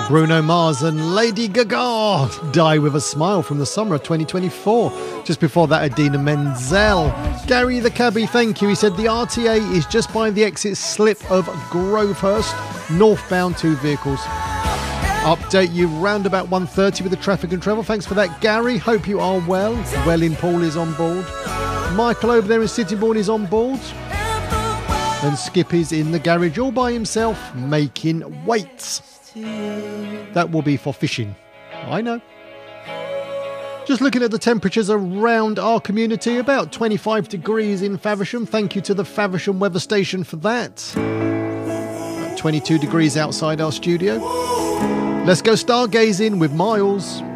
Bruno Mars and Lady Gaga, Die With A Smile from the summer of 2024. Just before that, Idina Menzel. Gary the cabbie, thank you. He said the RTA is just by the exit slip of Grovehurst, northbound 2 vehicles. Update you round about 1:30 with the traffic and travel. Thanks for that, Gary. Hope you are well. Welling Paul is on board. Michael over there in Sittingbourne is on board. And Skippy's in the garage all by himself making weights. That will be for fishing. I know. Just looking at the temperatures around our community, about 25 degrees in Faversham. Thank you to the Faversham weather station for that. About 22 degrees outside our studio. Let's go stargazing with Miles.